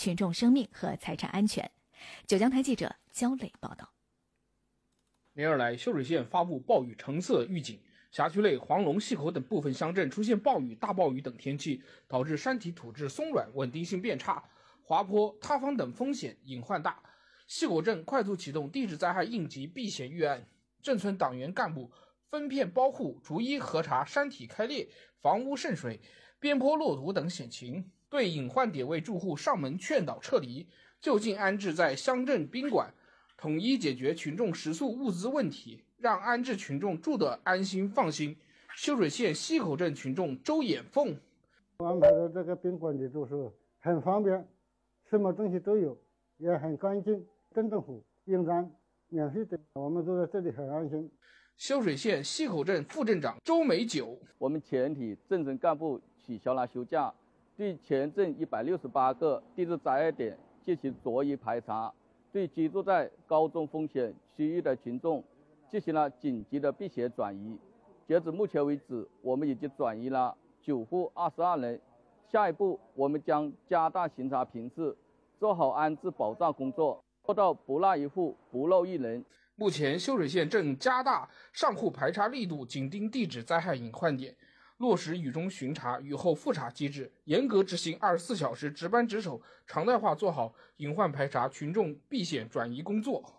群众生命和财产安全。九江台记者焦磊报道。 连日来，秀水县发布暴雨橙色预警，辖区内黄龙、溪口等部分乡镇出现暴雨、大暴雨等天气，导致山体土质松软，稳定性变差，滑坡、塌方等风险隐患大。溪口镇快速启动地质灾害应急避险预案，镇村党员干部分片包户，逐一核查山体开裂、房屋渗水、边坡落土等险情，对隐患点位住户上门劝导撤离，就近安置在乡镇宾馆，统一解决群众食宿物资问题，让安置群众住得安心放心。秀水县溪口镇群众周衍凤安排的这个宾馆里住宿很方便，什么东西都有，也很干净，镇政府应当免费的，我们住在这里很安心。 秀水县溪口镇副镇长周美九， 我们全体镇村干部取消了休假，对全镇168个地质灾害点进行逐一排查，对居住在高中风险区域的群众进行了紧急的避险转移。截止目前为止，我们已经转移了9户22人。下一步，我们将加大巡查频次，做好安置保障工作，做到不落一户、不漏一人。 目前，秀水县正加大上户排查力度，紧盯地质灾害隐患点，落实雨中巡查、雨后复查机制，严格执行24小时值班值守，常态化做好隐患排查、群众避险转移工作。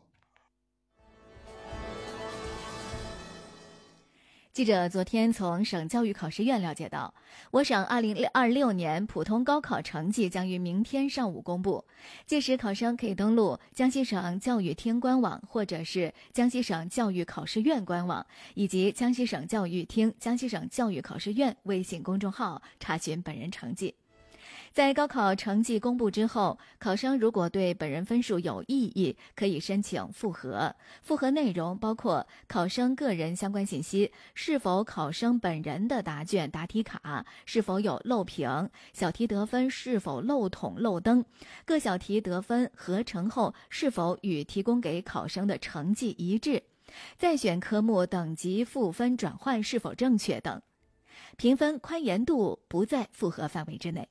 记者昨天从省教育考试院了解到，我省2026年普通高考成绩将于明天上午公布，届时考生可以登录江西省教育厅官网或者是江西省教育考试院官网以及江西省教育厅、江西省教育考试院微信公众号查询本人成绩。在高考成绩公布之后，考生如果对本人分数有异议，可以申请复核。复核内容包括考生个人相关信息，是否考生本人的答卷、答题卡，是否有漏评，小题得分是否漏统漏登，各小题得分合成后是否与提供给考生的成绩一致，在选科目等级赋分转换是否正确等。评分宽严度不在复核范围之内。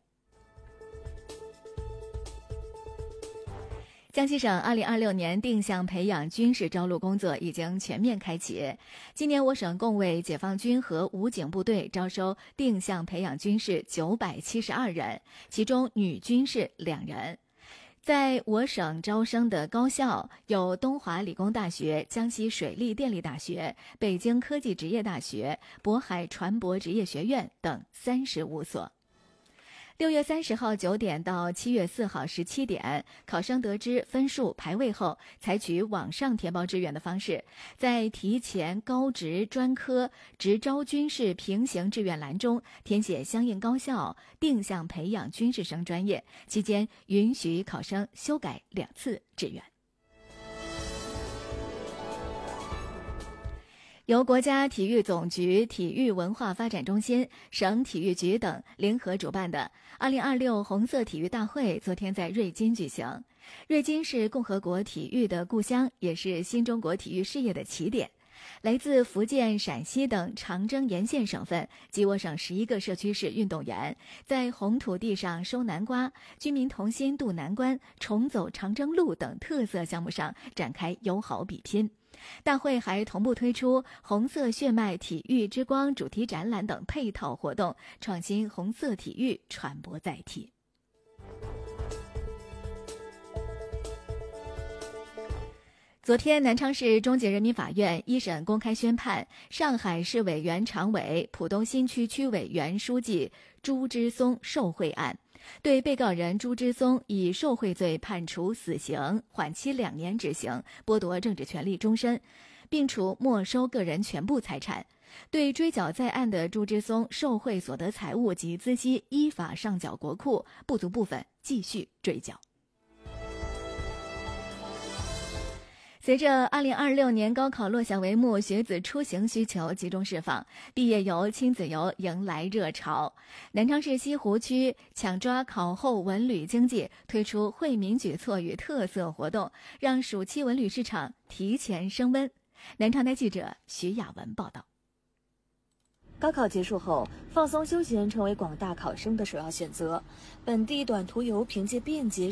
江西省2026年定向培养军事招录工作已经全面开启。今年我省共为解放军和武警部队招收定向培养军士972人，其中女军士2人。在我省招生的高校有东华理工大学、江西水利电力大学、北京科技职业大学、渤海船舶职业学院等35所。6月30号9点到7月4号17点，考生得知分数排位后，采取网上填报志愿的方式，在提前高职专科直招军事平行志愿栏中填写相应高校定向培养军事生专业，期间允许考生修改2次志愿。由国家体育总局体育文化发展中心、省体育局等联合主办的2026红色体育大会昨天在瑞金举行。瑞金是共和国体育的故乡，也是新中国体育事业的起点。来自福建、陕西等长征沿线省份及我省11个社区市运动员，在红土地上收南瓜、军民同心渡难关、重走长征路等特色项目上展开友好比拼。大会还同步推出红色血脉体育之光主题展览等配套活动，创新红色体育传播载体。昨天，南昌市中级人民法院一审公开宣判上海市委原常委、浦东新区区委原书记朱之松受贿案，对被告人朱之松以受贿罪判处死刑，缓期2年执行，剥夺政治权利终身，并处没收个人全部财产。对追缴在案的朱之松受贿所得财物及孳息依法上缴国库，不足部分继续追缴。随着2026年高考落下帷幕，学子出行需求集中释放，毕业游、亲子游迎来热潮。南昌市西湖区抢抓考后文旅经济，推出惠民举措与特色活动，让暑期文旅市场提前升温。南昌台记者徐雅文报道。 高考结束后，放松休闲成为广大考生的首要选择。本地短途游凭借便捷